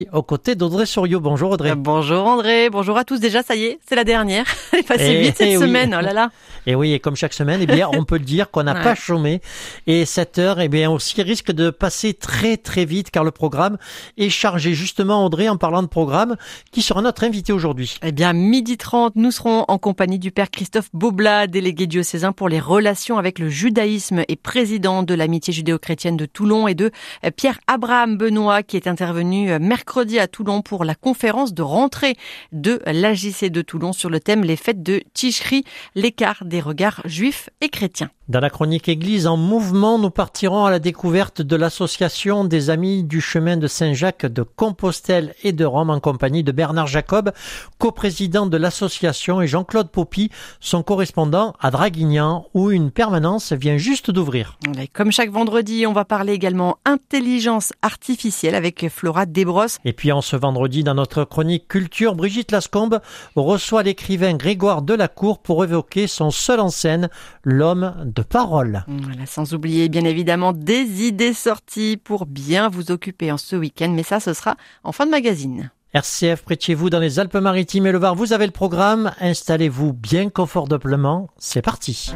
Aux côtés d'Audrey Soriot. Bonjour Audrey. Bonjour André, bonjour à tous. Déjà, ça y est, c'est la dernière. Elle est passée vite cette semaine, oh là là. Et oui, et comme chaque semaine, on peut le dire qu'on n'a pas chômé. Et cette heure, aussi risque de passer très très vite car le programme est chargé. Justement, Audrey, en parlant de programme, qui sera notre invité aujourd'hui? 12h30, nous serons en compagnie du père Christophe Boblat, délégué diocésain pour les relations avec le judaïsme et président de l'amitié judéo-chrétienne de Toulon, et de Pierre Abraham Benoît, qui est intervenu mercredi à Toulon pour la conférence de rentrée de l'AJC de Toulon sur le thème Les fêtes de Tishri, l'écart des regards juifs et chrétiens. Dans la chronique Église en mouvement, nous partirons à la découverte de l'association des Amis du chemin de Saint-Jacques de Compostelle et de Rome en compagnie de Bernard Jacob, coprésident de l'association, et Jean-Claude Poppy, son correspondant à Draguignan, où une permanence vient juste d'ouvrir. Et comme chaque vendredi, on va parler également intelligence artificielle avec Flora Desbrosses. Et puis en ce vendredi, dans notre chronique culture, Brigitte Lascombe reçoit l'écrivain Grégoire Delacour pour évoquer son seul en scène, L'homme de parole. Voilà, sans oublier bien évidemment des idées sorties pour bien vous occuper en ce week-end, mais ça, ce sera en fin de magazine. RCF près de chez vous dans les Alpes-Maritimes et le Var, vous avez le programme, installez-vous bien confortablement, c'est parti.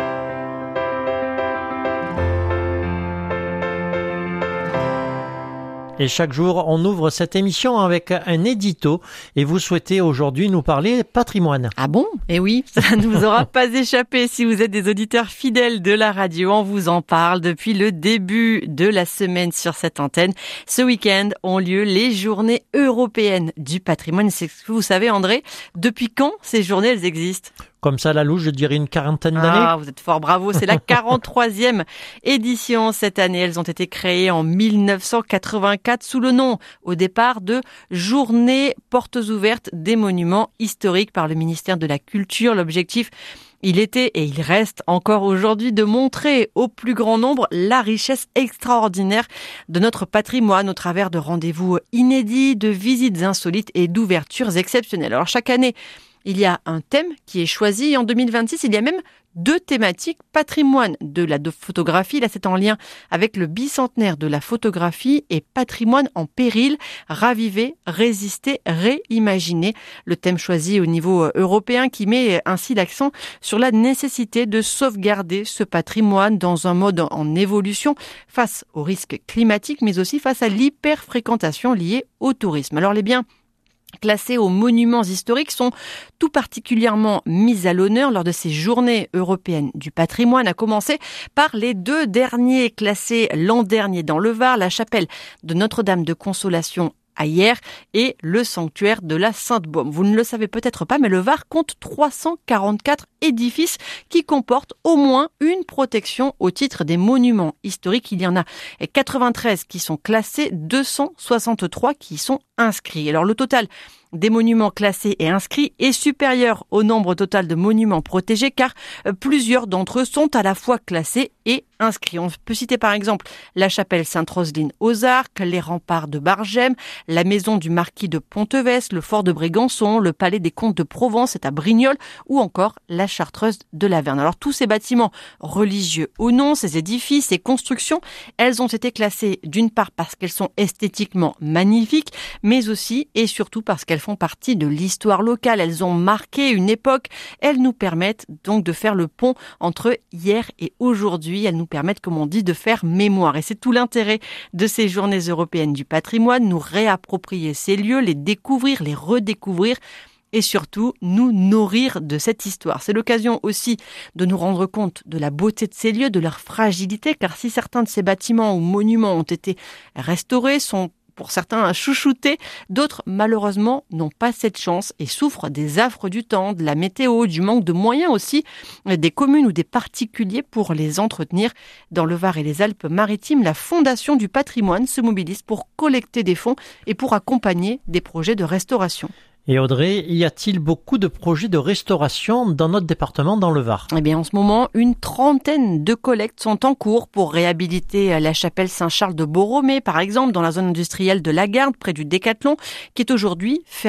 Et chaque jour, on ouvre cette émission avec un édito et vous souhaitez aujourd'hui nous parler patrimoine. Ah bon? Eh oui, ça ne vous aura pas échappé si vous êtes des auditeurs fidèles de la radio. On vous en parle depuis le début de la semaine sur cette antenne. Ce week-end ont lieu les journées européennes du patrimoine. C'est ce que vous savez, André, depuis quand ces journées elles existent? Comme ça, à la louche, je dirais une quarantaine d'années. Ah, vous êtes fort, bravo. C'est la 43e édition cette année. Elles ont été créées en 1984 sous le nom, au départ, de Journée portes ouvertes des monuments historiques par le ministère de la Culture. L'objectif, il était et il reste encore aujourd'hui de montrer au plus grand nombre la richesse extraordinaire de notre patrimoine au travers de rendez-vous inédits, de visites insolites et d'ouvertures exceptionnelles. Alors chaque année, il y a un thème qui est choisi. En 2026, il y a même 2 thématiques. Patrimoine de la photographie, là c'est en lien avec le bicentenaire de la photographie, et patrimoine en péril, raviver, résister, réimaginer. Le thème choisi au niveau européen qui met ainsi l'accent sur la nécessité de sauvegarder ce patrimoine dans un mode en évolution face aux risques climatiques, mais aussi face à l'hyperfréquentation liée au tourisme. Alors les biens classés aux monuments historiques sont tout particulièrement mis à l'honneur lors de ces journées européennes du patrimoine, à commencer par les 2 derniers classés l'an dernier dans le Var, la chapelle de Notre-Dame de Consolation à Hyères et le sanctuaire de la Sainte-Baume. Vous ne le savez peut-être pas, mais le Var compte 344 édifices qui comportent au moins une protection au titre des monuments historiques. Il y en a 93 qui sont classés, 263 qui sont inscrits. Alors le total des monuments classés et inscrits est supérieur au nombre total de monuments protégés, car plusieurs d'entre eux sont à la fois classés et inscrits. On peut citer par exemple la chapelle Sainte-Roseline aux Arcs, les remparts de Bargème, la maison du marquis de Pontevès, le fort de Brégançon, le palais des comtes de Provence, c'est à Brignoles, ou encore la chartreuse de Laverne. Alors tous ces bâtiments, religieux ou non, ces édifices, ces constructions, elles ont été classées d'une part parce qu'elles sont esthétiquement magnifiques, mais aussi et surtout parce qu'elles font partie de l'histoire locale. Elles ont marqué une époque. Elles nous permettent donc de faire le pont entre hier et aujourd'hui. Elles nous permettent, comme on dit, de faire mémoire. Et c'est tout l'intérêt de ces journées européennes du patrimoine, nous réapproprier ces lieux, les découvrir, les redécouvrir, et surtout nous nourrir de cette histoire. C'est l'occasion aussi de nous rendre compte de la beauté de ces lieux, de leur fragilité, car si certains de ces bâtiments ou monuments ont été restaurés, sont pour certains chouchoutés, d'autres malheureusement n'ont pas cette chance et souffrent des affres du temps, de la météo, du manque de moyens aussi des communes ou des particuliers pour les entretenir. Dans le Var et les Alpes-Maritimes, la Fondation du patrimoine se mobilise pour collecter des fonds et pour accompagner des projets de restauration. Et Audrey, y a-t-il beaucoup de projets de restauration dans notre département, dans le Var? Eh bien, en ce moment, une trentaine de collectes sont en cours pour réhabiliter la chapelle Saint-Charles de Borromée, par exemple, dans la zone industrielle de Lagarde, près du Décathlon, qui est aujourd'hui fermée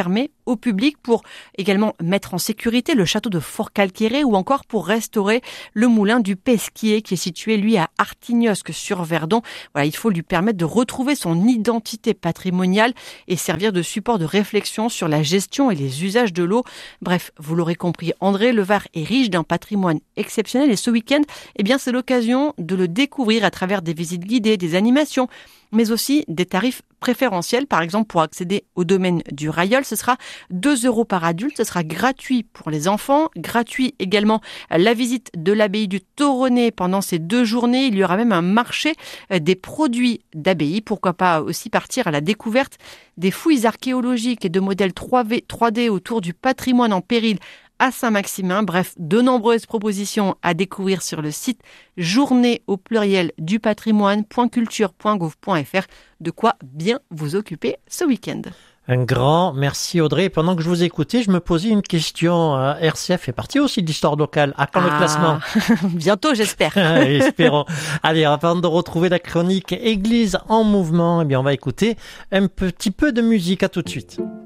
au public pour également mettre en sécurité le château de Fort-Calquéré ou encore pour restaurer le moulin du Pesquier qui est situé, lui, à Artignosc-sur-Verdon. Voilà, il faut lui permettre de retrouver son identité patrimoniale et servir de support de réflexion sur la gestion et les usages de l'eau. Bref, vous l'aurez compris, André, le Var est riche d'un patrimoine exceptionnel et ce week-end, c'est l'occasion de le découvrir à travers des visites guidées, des animations, mais aussi des tarifs préférentiels. Par exemple, pour accéder au domaine du Railleul, ce sera 2 € par adulte, ce sera gratuit pour les enfants, gratuit également la visite de l'abbaye du Toronnet pendant ces 2 journées. Il y aura même un marché des produits d'abbaye. Pourquoi pas aussi partir à la découverte des fouilles archéologiques et de modèles 3D autour du patrimoine en péril à Saint-Maximin. Bref, de nombreuses propositions à découvrir sur le site journée au pluriel du patrimoine.culture.gouv.fr. De quoi bien vous occuper ce week-end. Un grand merci Audrey. Pendant que je vous écoutais, je me posais une question. RCF fait partie aussi de l'histoire locale. À quand le classement? Bientôt, j'espère. Espérons. Allez, avant de retrouver la chronique Église en mouvement, on va écouter un petit peu de musique. À tout de suite.